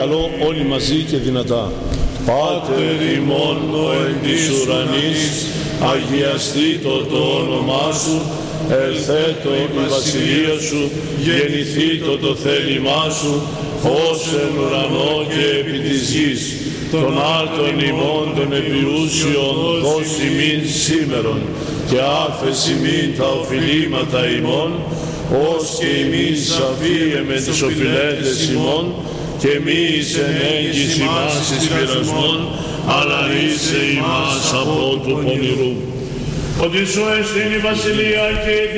παρακαλώ όλοι μαζί και δυνατά. Πάτερ ημών ο εν της ουρανής, αγιαστήτω το όνομά σου, ελθέτω η βασιλεία σου, γεννηθήτω το θέλημά σου, ως εν ουρανό και επί της γης. Των άρτων ημών των επιούσιων δώσ' ημίν σήμερον, και άφες ημίν τα οφειλήματα ημών, ως και εμείς αφίεμε τις οφειλέτες ημών, και μη εις ενέγγις ημάς εις πειρασμόν, αλλά ρίσε ημάς από του πονηρού. Ότι σου εστίν η βασιλεία και η